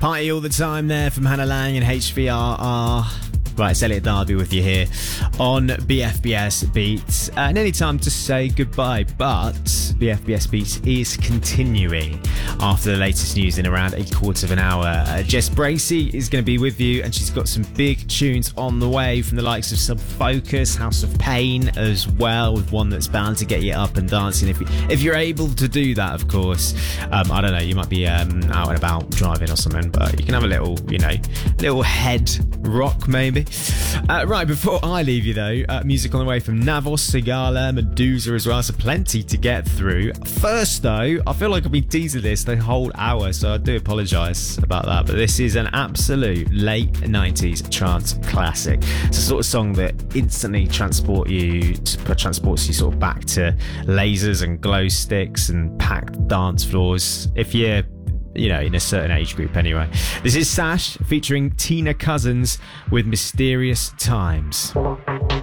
Party all the time there from Hannah Lang and HVRR. Right, it's Elliot Darby with you here on BFBS Beats. Nearly time to say goodbye, but BFBS Beats is continuing after the latest news in around a quarter of an hour. Jess Bracey is going to be with you, and she's got some big tunes on the way from the likes of Sub Focus, House of Pain as well, with one that's bound to get you up and dancing if you're able to do that, of course. I don't know, you might be out and about driving or something, but you can have a little, little head rock maybe. Right, before I leave you though, music on the way from Navos, Sigala, Medusa as well, so plenty to get through. First though, I feel like I've been teasing this the whole hour, so I do apologise about that, but this is an absolute late 90s trance classic. It's a sort of song that instantly transports you sort of back to lasers and glow sticks and packed dance floors, if you're in a certain age group anyway. This is Sash featuring Tina Cousins with Mysterious Times.